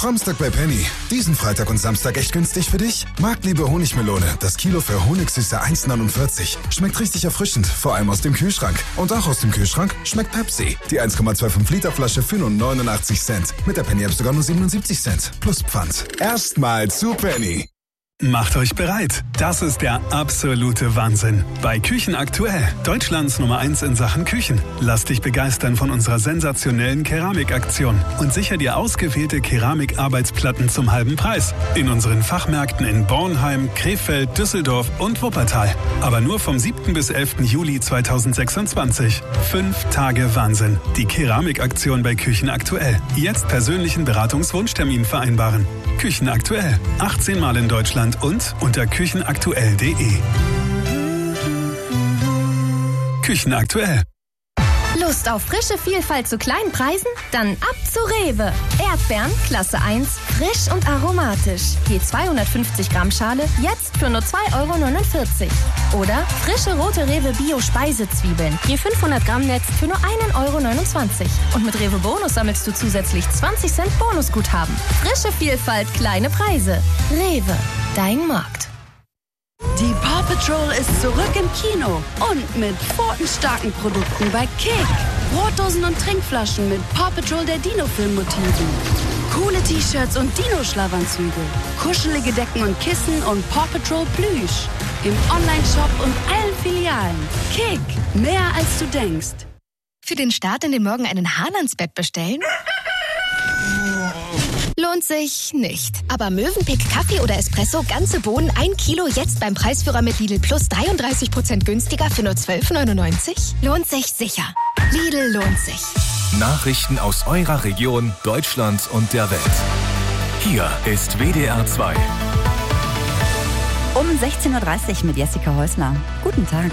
Samstag bei Penny. Diesen Freitag und Samstag echt günstig für dich? Marktliebe Honigmelone. Das Kilo für Honigsüße 1,49. Schmeckt richtig erfrischend, vor allem aus dem Kühlschrank. Und auch aus dem Kühlschrank schmeckt Pepsi. Die 1,25 Liter Flasche für nur 89 Cent. Mit der Penny-App sogar nur 77 Cent. Plus Pfand. Erstmal zu Penny. Macht euch bereit. Das ist der absolute Wahnsinn. Bei Küchen aktuell. Deutschlands Nummer 1 in Sachen Küchen. Lass dich begeistern von unserer sensationellen Keramikaktion und sicher dir ausgewählte Keramikarbeitsplatten zum halben Preis. In unseren Fachmärkten in Bornheim, Krefeld, Düsseldorf und Wuppertal. Aber nur vom 7. bis 11. Juli 2026. 5 Tage Wahnsinn. Die Keramikaktion bei Küchen aktuell. Jetzt persönlichen Beratungswunschtermin vereinbaren. Küchen aktuell. 18 Mal in Deutschland und unter küchenaktuell.de. Küchenaktuell. Lust auf frische Vielfalt zu kleinen Preisen? Dann ab zu Rewe. Erdbeeren, Klasse 1, frisch und aromatisch. Je 250 Gramm Schale, jetzt für nur 2,49 €. Oder frische rote Rewe Bio-Speisezwiebeln. Je 500 Gramm Netz für nur 1,29 €. Und mit Rewe Bonus sammelst du zusätzlich 20 Cent Bonusguthaben. Frische Vielfalt, kleine Preise. Rewe, dein Markt. Die Paw Patrol ist zurück im Kino und mit pfotenstarken Produkten bei Kick. Brotdosen und Trinkflaschen mit Paw Patrol der Dino-Film-Motiven. Coole T-Shirts und Dino-Schlafanzüge. Kuschelige Decken und Kissen und Paw Patrol Plüsch. Im Online-Shop und allen Filialen. Kick, mehr als du denkst. Für den Start in den Morgen einen Hahn ans Bett bestellen? Lohnt sich nicht. Aber Mövenpick Kaffee oder Espresso, ganze Bohnen, 1 Kilo, jetzt beim Preisführer mit Lidl Plus 33% günstiger für nur 12,99 €? Lohnt sich sicher. Lidl lohnt sich. Nachrichten aus eurer Region, Deutschland und der Welt. Hier ist WDR 2. Um 16:30 Uhr mit Jessica Häusler. Guten Tag.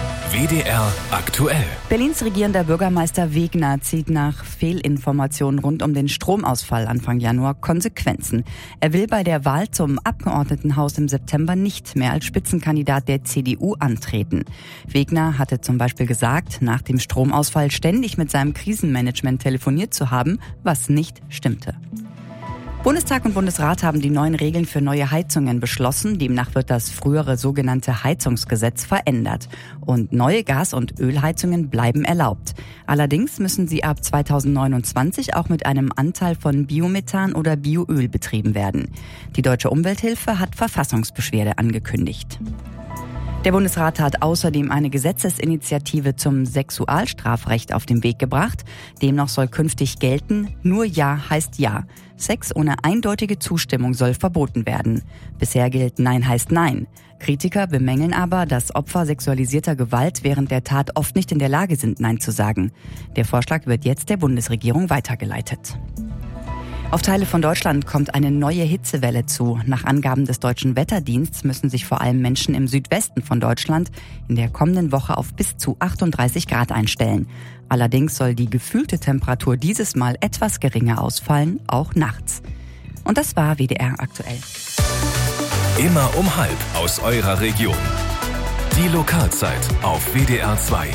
WDR aktuell. Berlins regierender Bürgermeister Wegner zieht nach Fehlinformationen rund um den Stromausfall Anfang Januar Konsequenzen. Er will bei der Wahl zum Abgeordnetenhaus im September nicht mehr als Spitzenkandidat der CDU antreten. Wegner hatte zum Beispiel gesagt, nach dem Stromausfall ständig mit seinem Krisenmanagement telefoniert zu haben, was nicht stimmte. Bundestag und Bundesrat haben die neuen Regeln für neue Heizungen beschlossen. Demnach wird das frühere sogenannte Heizungsgesetz verändert. Und neue Gas- und Ölheizungen bleiben erlaubt. Allerdings müssen sie ab 2029 auch mit einem Anteil von Biomethan oder Bioöl betrieben werden. Die Deutsche Umwelthilfe hat Verfassungsbeschwerde angekündigt. Der Bundesrat hat außerdem eine Gesetzesinitiative zum Sexualstrafrecht auf den Weg gebracht. Demnach soll künftig gelten, nur Ja heißt Ja. Sex ohne eindeutige Zustimmung soll verboten werden. Bisher gilt Nein heißt Nein. Kritiker bemängeln aber, dass Opfer sexualisierter Gewalt während der Tat oft nicht in der Lage sind, Nein zu sagen. Der Vorschlag wird jetzt der Bundesregierung weitergeleitet. Auf Teile von Deutschland kommt eine neue Hitzewelle zu. Nach Angaben des Deutschen Wetterdienstes müssen sich vor allem Menschen im Südwesten von Deutschland in der kommenden Woche auf bis zu 38 Grad einstellen. Allerdings soll die gefühlte Temperatur dieses Mal etwas geringer ausfallen, auch nachts. Und das war WDR aktuell. Immer um 12:30 aus eurer Region. Die Lokalzeit auf WDR 2.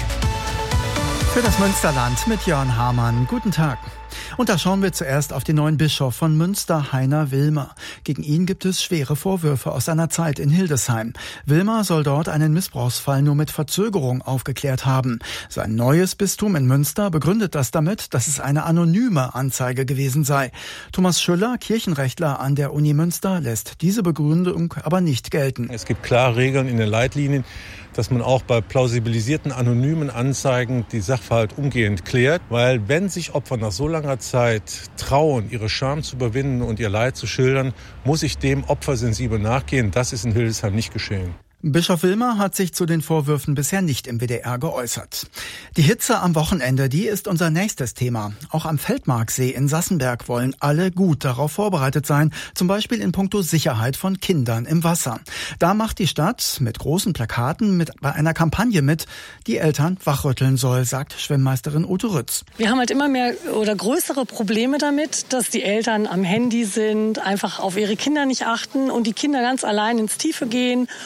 Für das Münsterland mit Jörn Hamann. Guten Tag. Und da schauen wir zuerst auf den neuen Bischof von Münster, Heiner Wilmer. Gegen ihn gibt es schwere Vorwürfe aus seiner Zeit in Hildesheim. Wilmer soll dort einen Missbrauchsfall nur mit Verzögerung aufgeklärt haben. Sein neues Bistum in Münster begründet das damit, dass es eine anonyme Anzeige gewesen sei. Thomas Schüller, Kirchenrechtler an der Uni Münster, lässt diese Begründung aber nicht gelten. Es gibt klare Regeln in den Leitlinien, dass man auch bei plausibilisierten anonymen Anzeigen die Sachverhalt umgehend klärt. Weil wenn sich Opfer nach so langer Zeit trauen, ihre Scham zu überwinden und ihr Leid zu schildern, muss ich dem Opfer sensibel nachgehen. Das ist in Hildesheim nicht geschehen. Bischof Wilmer hat sich zu den Vorwürfen bisher nicht im WDR geäußert. Die Hitze am Wochenende, die ist unser nächstes Thema. Auch am Feldmarksee in Sassenberg wollen alle gut darauf vorbereitet sein, zum Beispiel in puncto Sicherheit von Kindern im Wasser. Da macht die Stadt mit großen Plakaten bei einer Kampagne mit, die Eltern wachrütteln soll, sagt Schwimmmeisterin Ute Rütz. Wir haben halt immer mehr oder größere Probleme damit, dass die Eltern am Handy sind, einfach auf ihre Kinder nicht achten und die Kinder ganz allein ins Tiefe gehen oder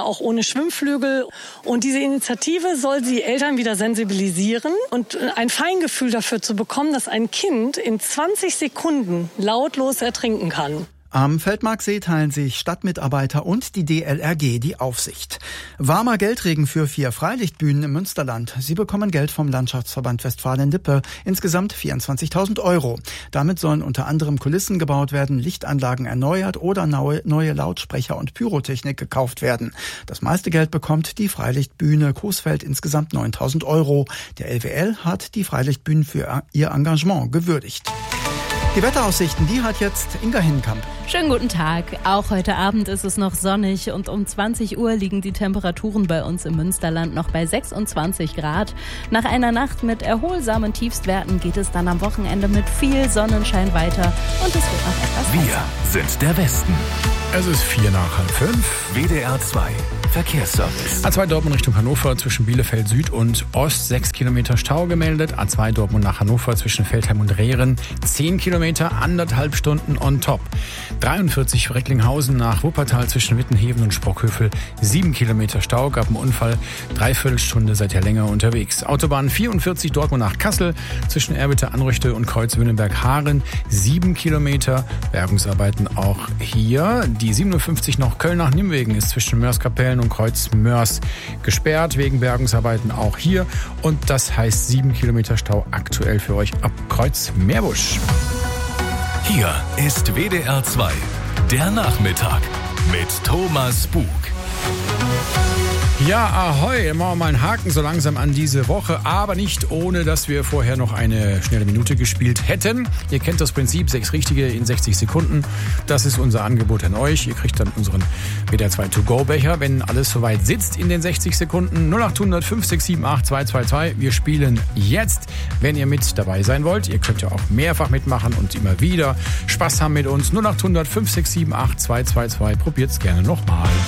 auch ohne Schwimmflügel. Und diese Initiative soll die Eltern wieder sensibilisieren und ein Feingefühl dafür zu bekommen, dass ein Kind in 20 Sekunden lautlos ertrinken kann. Am Feldmarksee teilen sich Stadtmitarbeiter und die DLRG die Aufsicht. Warmer Geldregen für 4 Freilichtbühnen im Münsterland. Sie bekommen Geld vom Landschaftsverband Westfalen-Lippe, insgesamt 24.000 €. Damit sollen unter anderem Kulissen gebaut werden, Lichtanlagen erneuert oder neue Lautsprecher und Pyrotechnik gekauft werden. Das meiste Geld bekommt die Freilichtbühne Coesfeld, insgesamt 9.000 €. Der LWL hat die Freilichtbühnen für ihr Engagement gewürdigt. Die Wetteraussichten, die hat jetzt Inga Hinkamp. Schönen guten Tag. Auch heute Abend ist es noch sonnig und um 20 Uhr liegen die Temperaturen bei uns im Münsterland noch bei 26 Grad. Nach einer Nacht mit erholsamen Tiefstwerten geht es dann am Wochenende mit viel Sonnenschein weiter und es wird noch etwas heißer. Wir sind der Westen. Es ist 4:04. WDR 2 Verkehrsservice. A2 Dortmund Richtung Hannover zwischen Bielefeld Süd und Ost 6 Kilometer Stau gemeldet. A2 Dortmund nach Hannover zwischen Feldheim und Rehren 10 Kilometer, 1,5 Stunden on top. 43 Recklinghausen nach Wuppertal zwischen Wittenheven und Sprockhövel 7 Kilometer Stau, gab einen Unfall, 3/4 Stunde seid ihr länger unterwegs. Autobahn 44 Dortmund nach Kassel zwischen Erbitte-Anrüchte und Kreuz-Wünnenberg-Haaren 7 Kilometer, Bergungsarbeiten auch hier. Die 57 noch Köln nach Nimwegen ist zwischen Mörs-Kapellen und Kreuz-Mörs gesperrt, wegen Bergungsarbeiten auch hier. Und das heißt 7 Kilometer Stau aktuell für euch ab Kreuz-Meerbusch. Hier ist WDR 2, der Nachmittag mit Thomas Bug. Ja, ahoi, machen wir mal einen Haken so langsam an diese Woche, aber nicht ohne, dass wir vorher noch eine schnelle Minute gespielt hätten. Ihr kennt das Prinzip, 6 Richtige in 60 Sekunden. Das ist unser Angebot an euch. Ihr kriegt dann unseren WDR 2 To-Go-Becher, wenn alles soweit sitzt in den 60 Sekunden. 0800 5678 222. Wir spielen jetzt, wenn ihr mit dabei sein wollt. Ihr könnt ja auch mehrfach mitmachen und immer wieder Spaß haben mit uns. 0800 5678 222. Probiert's gerne nochmal.